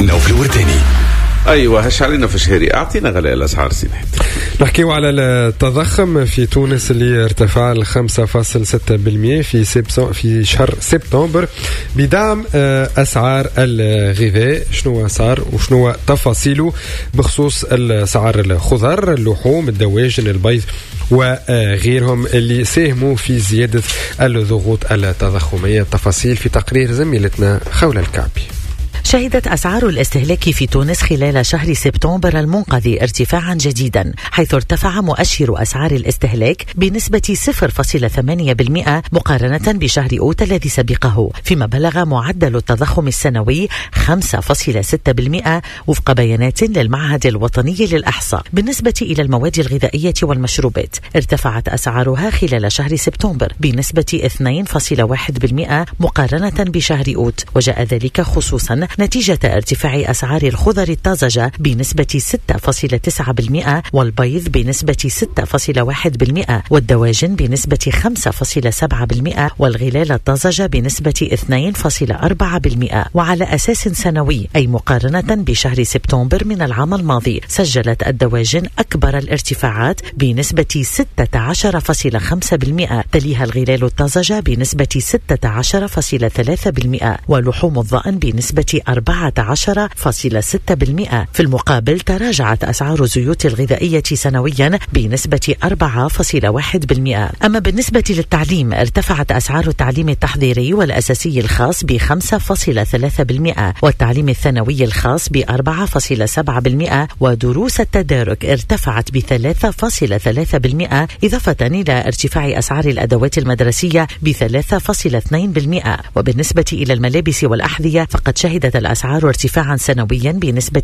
نوف الورداني. ايوه هش علينا في شهري، اعطينا غلاء الاسعار سيدي. نحكيو على التضخم في تونس اللي ارتفع ل 5.6% في شهر سبتمبر بدعم اسعار الغذاء. شنو صار وشنو تفاصيله بخصوص اسعار الخضر، اللحوم، الدواجن، البيض وغيرهم اللي ساهموا في زيادة الضغوط التضخمية. التفاصيل في تقرير زميلتنا خولة الكعبي. شهدت أسعار الاستهلاك في تونس خلال شهر سبتمبر المنقضي ارتفاعا جديدا، حيث ارتفع مؤشر أسعار الاستهلاك بنسبة 0.8% مقارنة بشهر أوت الذي سبقه، فيما بلغ معدل التضخم السنوي 5.6% وفق بيانات للمعهد الوطني للإحصاء. بالنسبة إلى المواد الغذائية والمشروبات ارتفعت أسعارها خلال شهر سبتمبر بنسبة 2.1% مقارنة بشهر أوت، وجاء ذلك خصوصا نتيجة ارتفاع أسعار الخضر الطازجة بنسبة 6.9% والبيض بنسبة 6.1% والدواجن بنسبة 5.7% والغلال الطازجة بنسبة 2.4%. وعلى أساس سنوي أي مقارنة بشهر سبتمبر من العام الماضي سجلت الدواجن أكبر الارتفاعات بنسبة 16.5%، تليها الغلال الطازجة بنسبة 16.3% ولحوم الضأن بنسبة 14.6%. في المقابل تراجعت أسعار الزيوت الغذائية سنويا بنسبة 4.1%. أما بالنسبة للتعليم ارتفعت أسعار التعليم التحضيري والأساسي الخاص ب5.3% والتعليم الثانوي الخاص ب4.7% ودروس التدارك ارتفعت ب3.3%، إضافة إلى ارتفاع أسعار الأدوات المدرسية ب3.2%. وبالنسبة إلى الملابس والأحذية فقد شهدت الأسعار ارتفاعا سنويا بنسبة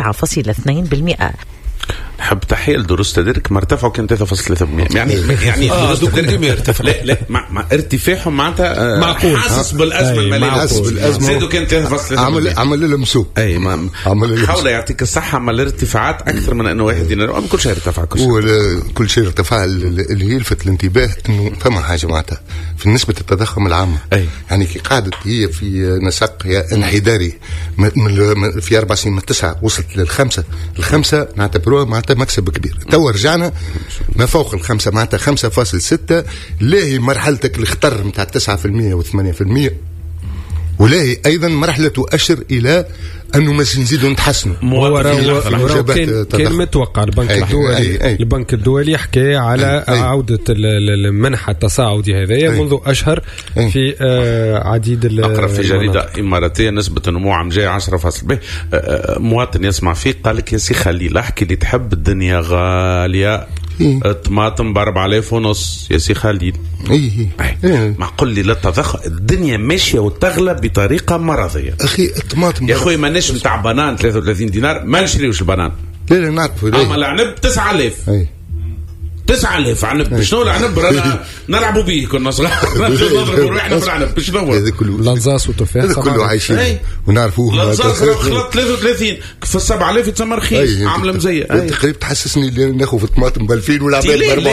9.2%. نحب تحية لدروس تدارك ما ارتفعوا كان 3.3%. يعني دروس تدارك لا مع ارتفاعهم معناتها معقول، حاسس بالأزمة المالية، زادوا كان 3.3%. عمل لهم سوق. أي ما حاول يعطيك الصحة، ما الارتفاعات أكثر من أنه واحد دينار. كل شيء ارتفع، كل شيء ارتفع. اللي يلفت الانتباه إنه فما حاجة معناتها في نسبة التضخم العامة، يعني كي قاعدت هي في نسق انحداري في 4 سنين من 9 وصلت الخمسة نعتبروها معناتها مكسب كبير. تو رجعنا ما فوق 5 معناتها 5.6. لاهي مرحلتك الخطر متاع 9% و8%، ولاهي أيضا مرحلة تؤشر إلى أنه ما نزيدوا نتحسنوا. كان متوقع البنك الدولي حكى على عودة المنحة التصاعدي هذايا منذ أشهر في عديد أقرأ في جريدة إماراتية نسبة النمو عام جاي 10%. مواطن يسمع فيه قال لك يا سي خليل احكي اللي تحب، الدنيا غالية، الطماطم ب4,500 يا سي خالد. معقول لي لا تضخم، الدنيا ماشية وتغلى بطريقة مرضية. أخي الطماطم يا أخوي ما نش متاع بنان 33 دينار ما نشريوش البنان. لا نعرف. أما العنب 9000. 9000 عنب. شنو العنب؟ رانا نلعبوا به كنا صغار نضربوا روحنا في العنب. شنو لنزاس وتفاح كله عايشين ونعرفوه. لنزاس خلط 33 في 7000 يتسمى رخيص، عامله مزيه. تقريبا تحسسني اللي ناخذ في الطماطم ب2000 ولا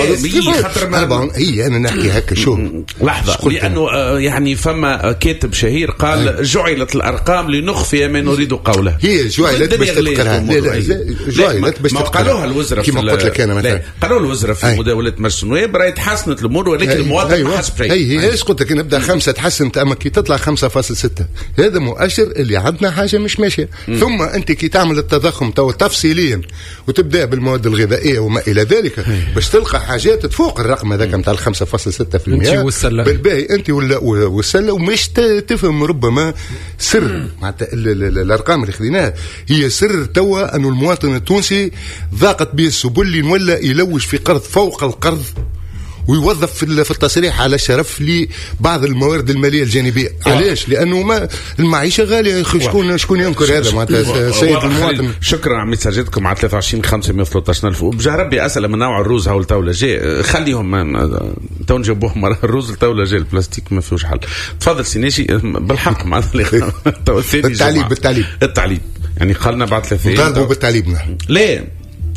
ب4. هي انا نحكي هكا شو لحظه، لانه يعني فما كاتب شهير قال جعلت الارقام لنخفي ما نريد قوله. هي جعلت باش تذكرها. جعلت باش قالوها الوزراء كما قلت لك انا مثلا، قالوا الوزراء في مداولة مرسى نويب راهي تحسنت الأمور، ولكن المواطن ما حسب شيء. هي ايش قلت لك نبدا 5 تحسنت، اما كي تطلع 5.6 هذا مؤشر اللي عندنا حاجة مش ماشية. ثم أنت كي تعمل التضخم تفصيليا وتبدأ بالمواد الغذائية وما إلى ذلك باش تلقى حاجات تفوق الرقم هذاك متاع 5.6% بالباهي أنت والسلة. ومش تفهم ربما سر معناتها الأرقام اللي خذيناها هي سر توا أنه المواطن التونسي ضاقت به السبل اللي نولى يلوش في قرض فوق القرض ويوظف في التصريح على شرف لبعض الموارد المالية الجانبية. علاش؟ لأنه ما المعيشة غالية. شكون ينكر هذا معناتها سيد المواطن. شكرا على مساجاتكم على 23,513,000. وبجاه ربي أسئلة من نوع الروز هاو التولة جاي خليهم تو نجيبوهم الروز التولة جاي البلاستيك ما فيهوش حل. تفضل سينيشي بالحق مع بالتعليب يعني قالنا بعد 30 نطالبوا بالتعليب. ليه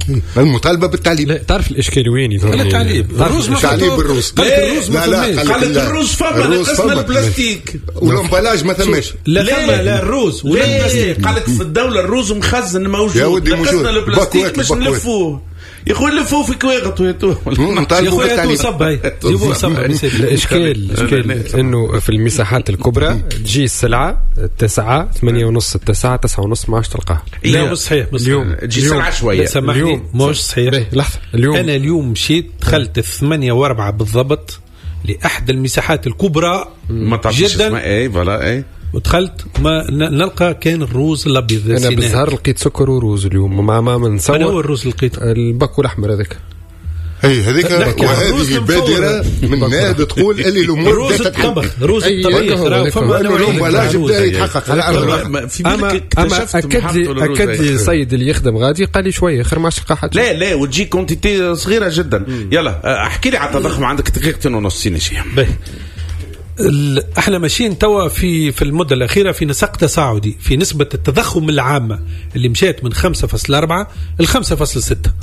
المطالبه بالتعليب. لا تعرف الاشكال وين لا تعليب الروز تعليب الروز. لا قالت الروز فما نقصنا البلاستيك والامبلاج ما ثماش. لا الروز ولا البلاستيك. قالت في الدوله الروز مخزن موجود. يا ودي نقصنا البلاستيك باش نلفوه. يا خويا نلفوه في كواغط ويتو. نطالبوا بالتعليب. جيبوا صب. الاشكال انه في المساحات الكبرى تجي السلعه 9 8:30 9 9:30 ما عادش تلقاها. لا مش صحيح. اليوم تجي سرعه شويه. اليوم مش صحيح. لحظه انا اليوم مشيت دخلت 8:04 بالضبط لاحد المساحات الكبرى ما تعرفش اسمها ايه فوالا ايه. ودخلت ما نلقى كان الروز الابيض. انا بالزهر لقيت سكر وروز اليوم ما نصور. انا هو الروز لقيت الباكو الاحمر هذاك. اي هذيك وهذه بادره من ناد تقول اللي الامور روز الطبخ روز الطبيخ فما الامبلاج بدا يتحقق على ارض. اما اكد لي السيد اللي يخدم غادي قال لي شويه خير ما عادش تلقى حاجه. لا وتجي كونتيتي صغيره جدا. يلا احكي لي على التضخم. عندك دقيقتين ونص نشي. احنا ماشيين توا في المده الاخيره في نسق تصاعدي في نسبه التضخم العامه اللي مشات من 5.4 ل 5.6.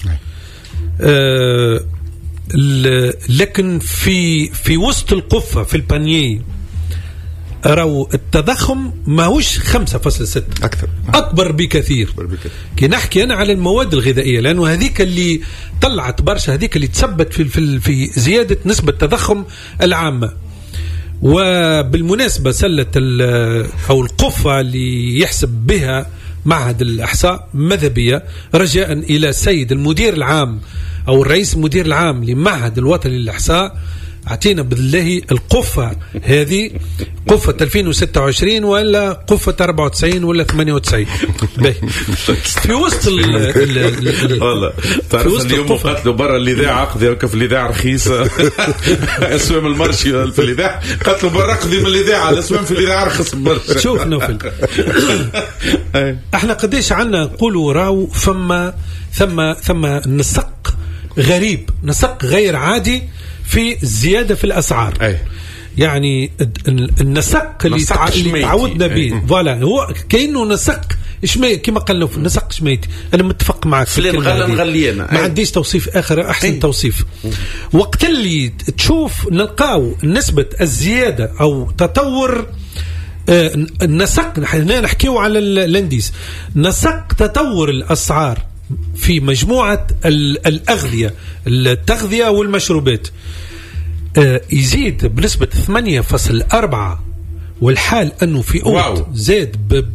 لكن في وسط القفه في البانيي راو التضخم ماهوش 5.6 اكبر بكثير. كي نحكي انا على المواد الغذائيه لانه هذيك اللي طلعت برشا، هذيك اللي تسبت في زياده نسبه التضخم العامه. وبالمناسبة سلة أو القفة اللي يحسب بها معهد الإحصاء مذهبية رجاء إلى السيد المدير العام أو الرئيس المدير العام لمعهد الوطني للإحصاء أعطينا بالله القفة هذه قفة 2026 ولا قفة 94 ولا 98. في وسط والله تعرف اليوم قتلوا برا الإذاعة عقدي في الإذاعة رخيصة. أسوام المرشي في الإذاعة قتلوا برا عقدي من الإذاعة. الأسوام في الإذاعة رخص برشا. شوف نوفل احنا قديش عنا نقولوا راو ثم نسق غريب، نسق غير عادي في الزيادة في الأسعار. يعني النسق اللي تعودنا به فوالا هو كأنه نسق كما قالنا نسق شميتي. أنا متفق معك ما عنديش توصيف آخر أحسن توصيف. وقت اللي تشوف نلقاو نسبة الزيادة أو تطور النسق. نحن نحكيو على الانديس نسق تطور الأسعار في مجموعة الأغذية التغذية والمشروبات يزيد بنسبة 8.4 والحال أنه في أوت زاد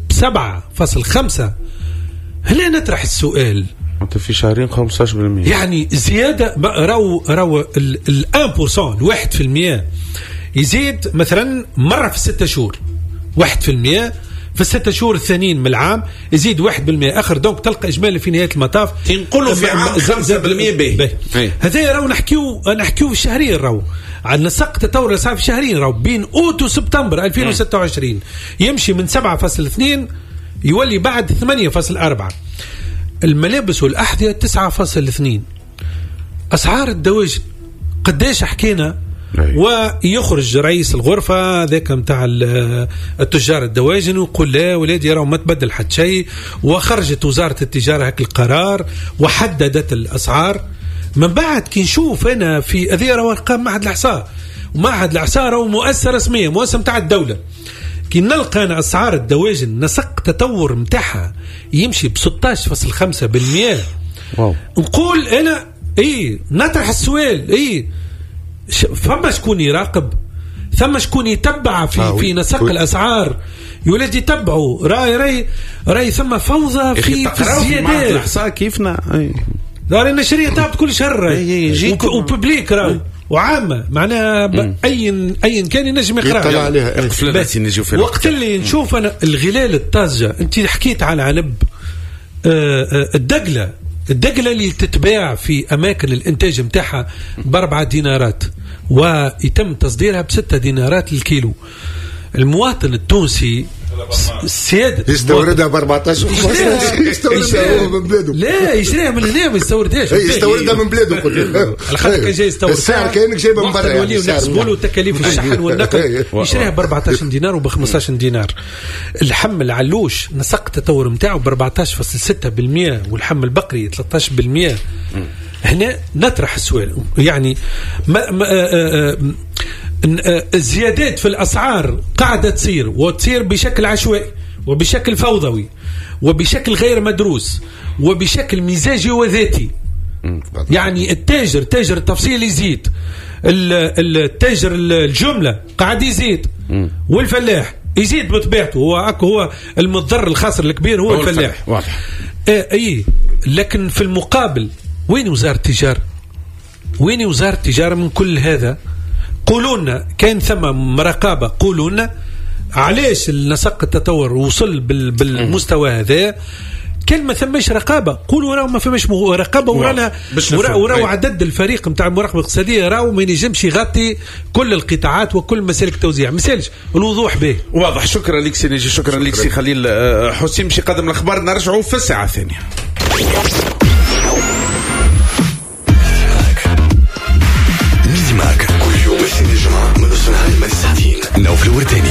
ب7.5. هل نطرح السؤال أنت في شهرين 15% يعني زيادة رو 1% 1% يزيد مثلا مرة في 6 شهور 1%. في الستة شهور الثانيين من العام يزيد 1% آخر. دونك تلقى إجمالي في نهاية المطاف ينقلوا في عام 5% به. هذا راو نحكيو في شهرين راو على نسق تطور الأسعار في شهرين راو بين أوت وسبتمبر 2026 يمشي من 7.2 يولي بعد 8.4. الملابس والأحذية 9.2. أسعار الدواجن قديش حكينا ويخرج رئيس الغرفة ذاك متاع التجار الدواجن ويقول لا ولادي راهو ما تبدل حتى شيء. وخرجت وزارة التجارة هك القرار وحددت الأسعار. من بعد كي نشوف أنا في هذه راهو أرقام معهد الإحصاء ومعهد الإحصاء راهو مؤسسة رسمية مؤسسة متاع الدولة. كي نلقى أنا أسعار الدواجن نسق تطور متاعها يمشي ب16.5%. نقول أنا نطرح السؤال فما شكون يراقب ثم شكون يتبع في نسق الأسعار يولد يتبعوا راي ثم فوضى في الزيادات. الإحصاء كيفنا دار النشرية تابت كل شهر وببليك وعامة معناها أي كان ينجم يقرأ وقت اللي نشوف أنا الغلال الطازجة. أنت حكيت على عنب الدقلة اللي تتباع في أماكن الإنتاج متاعها ب4 دينارات ويتم تصديرها ب6 دينارات للكيلو. المواطن التونسي السيادة يستوردها ب 14 يستوردها هو من بلاده. لا يشريها من هنا ما يستوردهاش. يستوردها من بلاده كله. الخلق كان جاي يستورد السعر كانك جايبه من برا يعني. ونحسبوا له تكاليف الشحن والنقل يشريها ب 14 دينار وب 15 دينار. اللحم العلوش نسق التطور نتاعو ب 14.6% واللحم البقري 13%. هنا نطرح السؤال يعني الزيادات في الأسعار قاعدة تصير وتصير بشكل عشوائي وبشكل فوضوي وبشكل غير مدروس وبشكل مزاجي وذاتي. يعني تاجر التفصيل يزيد، التاجر الجملة قاعد يزيد، والفلاح يزيد بطبيعته. هو المضر الخاسر الكبير هو الفلاح. واضح. اي لكن في المقابل وين وزارة التجارة؟ وين وزارة التجارة من كل هذا؟ قولونا كان ثم رقابة، قولونا علاش النسق التطور وصل بالمستوى هذا؟ كان ما ثمش رقابة. قولوا راهو ما فماش رقابة وراهو عدد الفريق نتاع المراقبة الاقتصادية راهو ما ينجمش يغطي كل القطاعات وكل مسالك التوزيع. مثالش الوضوح به واضح. شكرا لك سي نجي، شكرا لك سي خليل حسين. مشي قدم الأخبار، نرجعوا في الساعة الثانية. معك كل يوم اثنين الجمعة من نص النهار لما الساعتين نوف الورداني.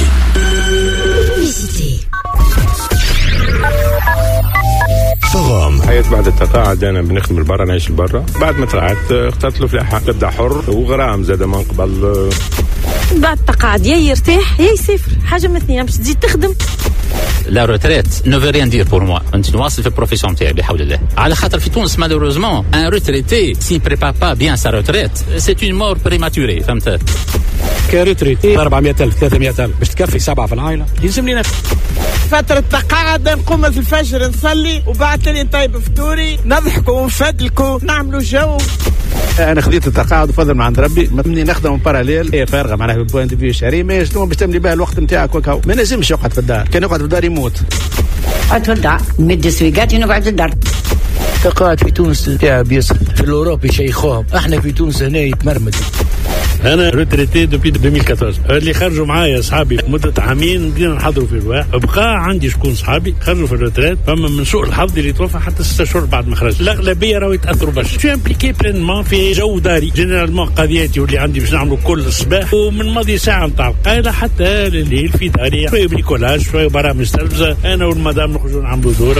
فغام. حياة بعد التقاعد أنا بنخدم البرا، نعيش البرا. بعد ما طلعت اخترت له فلاحة، تبدأ حر وغرام زاد من قبل. بعد التقاعد يا يرتاح يا يسافر، حاجة من اثنين، باش تزيد تخدم. لا روتريت نو في ريان دير بور موا. انت نواصل في البروفيسيون نتاعي بحول الله. على خاطر في تونس مالوروزمون ان روتريتي سي بريبار با بيان سا روتريت سي اون مور بريماتوري. فهمت؟ كروتريتي 400,000 300,000 باش تكفي 7 في العائلة يلزم لي نفس. فترة التقاعد نقوم في الفجر نصلي وبعد لي نطيب فطوري نضحكوا ونفدلكوا نعملوا جو. انا خذيت التقاعد بفضل من عند ربي. مني نخدم باراليل هي فارغه معناها بالبوينت دو فيو شهري، ما شنو باش تملي بها الوقت نتاعك وكاو. ما نجمش يقعد في الدار، كان يقعد في الدار يموت. قعد في الدار مد سويقاتي نقعد في الدار. التقاعد في تونس فيها بيصل، في الأوروبي يشيخوهم، احنا في تونس هنا يتمرمد. انا روتريتي دوبي 2014. اللي خرجوا معايا اصحابي مده عامين بدينا نحضروا في الواح، بقى عندي شكون صحابي خرجوا في الروتريت، فما من سوء الحظ اللي توفى حتى 6 شهور بعد ما خرج. الاغلبيه راهو يتاثروا برشا. شو امبليكي بلينمون في جو داري جينيرالمون قضياتي واللي عندي باش نعملوا كل الصباح، ومن ماضي ساعه نتاع القايله حتى الليل في داري، شويه بريكولاج شويه برامج تلفزه، انا والمدام نخرجوا نعملوا دور.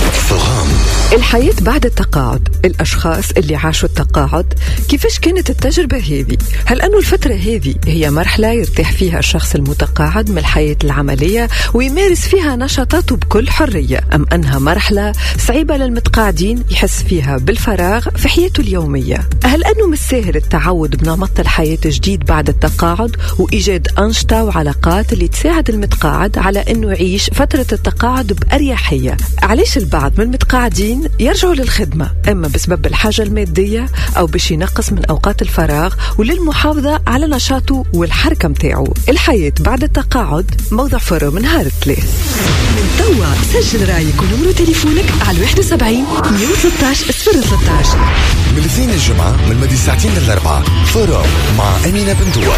الحياة بعد التقاعد، الأشخاص اللي عاشوا التقاعد كيفاش كانت التجربة هذه؟ هل أنه الفترة هذه هي مرحلة يرتاح فيها الشخص المتقاعد من الحياة العملية ويمارس فيها نشاطاته بكل حرية، أم أنها مرحلة صعيبة للمتقاعدين يحس فيها بالفراغ في حياته اليومية؟ هل أنه مستاهل التعود بنمط الحياة الجديد بعد التقاعد وإيجاد أنشطة وعلاقات اللي تساعد المتقاعد على أنه يعيش فترة التقاعد بأريحية؟ علاش البعض من المتقاعدين يرجعوا للخدمة، إما بسبب الحاجة المادية أو باش ينقص من أوقات الفراغ وللمحافظة على نشاطه والحركة متاعه؟ الحياة بعد التقاعد موضوع فرو من نهار الثلاث. من توا سجل رايك ونمرو تليفونك على 71 113 013. من الاثنين الجمعة من مدي الساعتين للأربعة فرو مع أمينة بنتوا.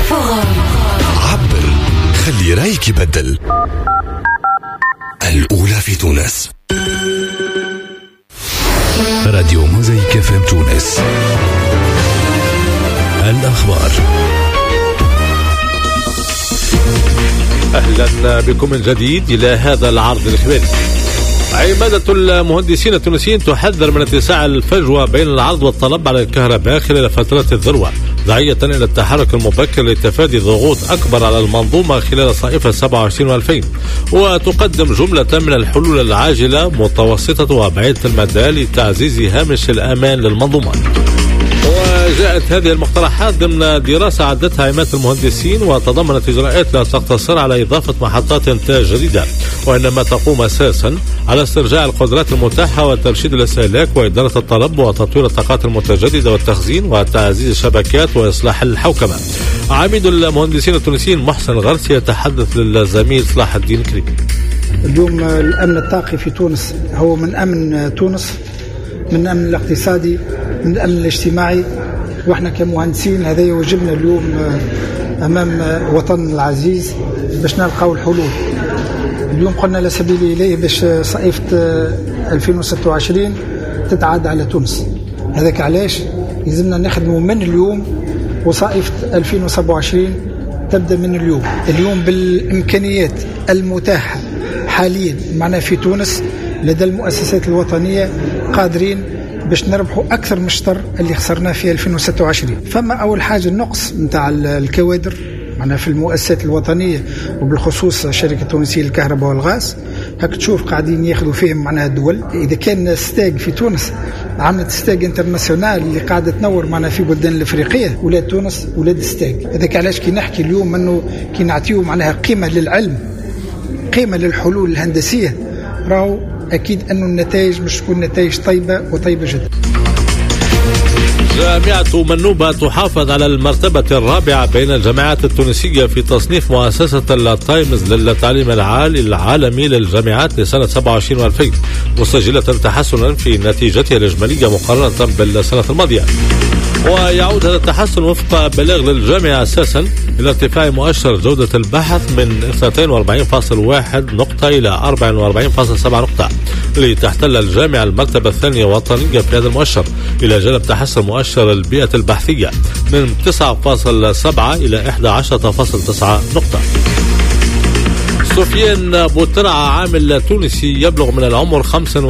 عبر خلي رايك يبدل. الأولى في تونس راديو موزايك FM تونس. الأخبار. أهلا بكم من جديد إلى هذا العرض الإخباري. عمادة المهندسين التونسيين تحذر من اتساع الفجوة بين العرض والطلب على الكهرباء خلال فترات الذروة، داعية إلى التحرك المبكر لتفادي ضغوط أكبر على المنظومة خلال صيف 27 و2000، وتقدم جملة من الحلول العاجلة متوسطة وبعيدة المدى لتعزيز هامش الأمان للمنظومات. وجاءت هذه المقترحات ضمن دراسة عدتها عمادة المهندسين وتضمنت إجراءات لا تقتصر على إضافة محطات إنتاج جديدة، وإنما تقوم أساسا على استرجاع القدرات المتاحة وترشيد الاستهلاك وإدارة الطلب وتطوير الطاقات المتجددة والتخزين وتعزيز الشبكات وإصلاح الحوكمة. عميد المهندسين التونسيين محسن غرسي يتحدث للزميل صلاح الدين كريم. اليوم الأمن الطاقي في تونس هو من أمن تونس، من الأمن الاقتصادي، من الأمن الاجتماعي، وإحنا كمهندسين هذا يوجبنا اليوم أمام وطن العزيز باش نلقاو الحلول. اليوم قلنا على سبيل إليه باش صيفة 2026 تتعاد على تونس. هذاك علاش لازمنا نخدموا من اليوم، وصيفة 2027 تبدأ من اليوم بالإمكانيات المتاحة حاليا معنا في تونس لدى المؤسسات الوطنية قادرين باش نربحوا أكثر من الشطر اللي خسرناه في 2026. فما أول حاجة النقص متاع الكوادر معنا في المؤسسات الوطنية، وبالخصوص شركة التونسية للكهرباء والغاز. هك تشوف قاعدين ياخذوا فيهم معناها الدول. إذا كان ستاج في تونس عملت ستاج انترناسيونال اللي قاعدة تنور معنا في بلدان الأفريقية، ولاد تونس ولاد ستاج. هذاك علاش كي نحكي اليوم أنه كي نعطيو معناها قيمة للعلم، قيمة للحلول الهندسية، راهو أكيد أنه النتائج مش تكون نتائج طيبة وطيبة جدا. جامعة منوبة تحافظ على المرتبة الرابعة بين الجامعات التونسية في تصنيف مؤسسة التايمز للتعليم العالي العالمي للجامعات لسنة 27 و2000، مسجلة تحسنا في نتيجتها الإجمالية مقارنة بالسنة الماضية. ويعود هذا التحسن وفق بلاغ للجامعة أساسا إلى ارتفاع مؤشر جودة البحث من 42.1 نقطة إلى 44.7 نقطة، لتحتل الجامعة المرتبة الثانية وطنية في هذا المؤشر، إلى جانب تحسن مؤشر البيئة البحثية من 9.7 إلى 11.9 نقطة. سفيان بوترعة عامل تونسي يبلغ من العمر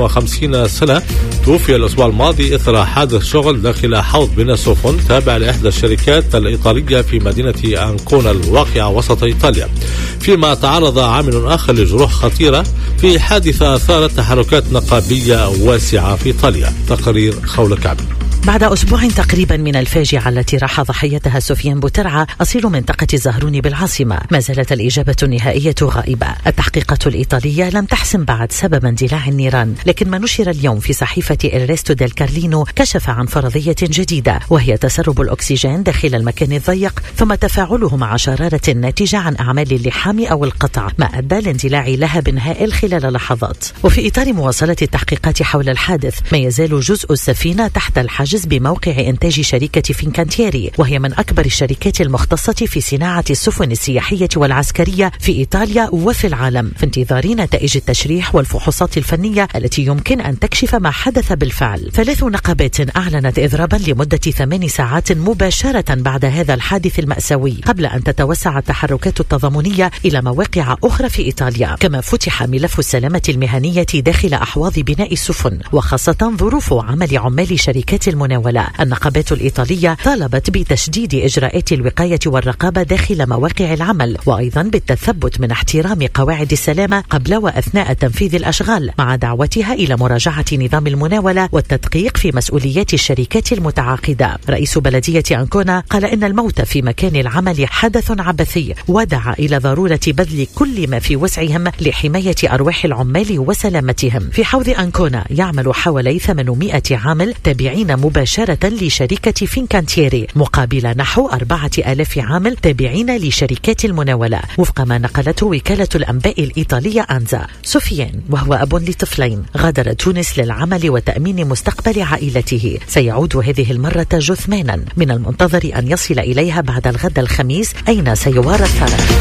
55 سنة توفي الأسبوع الماضي إثر حادث شغل داخل حوض بناء سفن تابع لإحدى الشركات الإيطالية في مدينة أنكونا الواقعة وسط إيطاليا، فيما تعرض عامل آخر لجروح خطيرة في حادثة أثارت تحركات نقابية واسعة في إيطاليا. تقرير خولة كعبي. بعد أسبوع تقريبا من الفاجعة التي راح ضحيتها سفيان بوترعة أصيل منطقة الزهروني بالعاصمة، ما زالت الإجابة النهائية غائبة. التحقيقات الإيطالية لم تحسم بعد سبب اندلاع النيران، لكن ما نشر اليوم في صحيفة الريستو ديل كارلينو كشف عن فرضية جديدة، وهي تسرب الأكسجين داخل المكان الضيق ثم تفاعله مع شرارة ناتجة عن أعمال اللحام أو القطع، ما أدى لاندلاع لهب هائل خلال لحظات. وفي إطار مواصلة التحقيقات حول الحادث، ما يزال جزء السفينة تحت الحجز بموقع إنتاج شركة فينكانتيري، وهي من أكبر الشركات المختصة في صناعة السفن السياحية والعسكرية في إيطاليا وفي العالم، في انتظار نتائج التشريح والفحوصات الفنية التي يمكن أن تكشف ما حدث بالفعل. 3 نقابات أعلنت إضرابا لمدة 8 ساعات مباشرة بعد هذا الحادث المأساوي، قبل أن تتوسع التحركات التضامنية إلى مواقع أخرى في إيطاليا. كما فتح ملف السلامة المهنية داخل أحواض بناء السفن، وخاصة ظروف عمل عمال شركات المناولة. النقابات الإيطالية طالبت بتشديد إجراءات الوقاية والرقابة داخل مواقع العمل، وأيضا بالتثبت من احترام قواعد السلامة قبل وأثناء تنفيذ الأشغال، مع دعوتها إلى مراجعة نظام المناولة والتدقيق في مسؤوليات الشركات المتعاقدة. رئيس بلدية أنكونا قال إن الموت في مكان العمل حدث عبثي، ودعا إلى ضرورة بذل كل ما في وسعهم لحماية أرواح العمال وسلامتهم. في حوض أنكونا يعمل حوالي 800 عامل تابعين مباشرة لشركة فينكانتيري، مقابل نحو 4000 عامل تابعين لشركات المناولة، وفق ما نقلته وكالة الأنباء الإيطالية أنزا. سفيان وهو أب لطفلين غادر تونس للعمل وتأمين مستقبل عائلته، سيعود هذه المرة جثمانا، من المنتظر أن يصل إليها بعد الغد الخميس، أين سيوارى الثرى.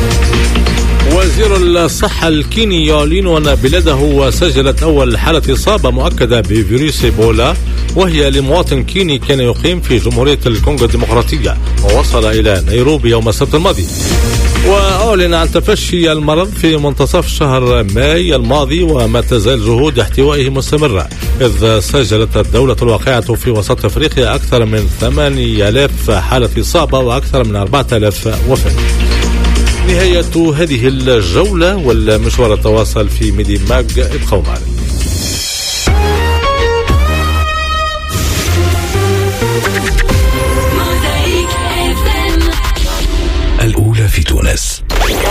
وزير الصحة الكيني يعلن أن بلاده سجلت أول حالة إصابة مؤكدة بفيروس إيبولا، وهي لمواطن كيني كان يقيم في جمهورية الكونغو الديمقراطية، ووصل إلى نيروبي يوم السبت الماضي. وأعلن عن تفشي المرض في منتصف شهر ماي الماضي، وما تزال جهود احتوائه مستمرة، إذ سجلت الدولة الواقعة في وسط أفريقيا أكثر من 8000 حالة إصابة وأكثر من 4000 وفاة. نهاية هذه الجولة، والمشوار التواصل في ميدي ماج. ابقوا معنا. الأولى في تونس.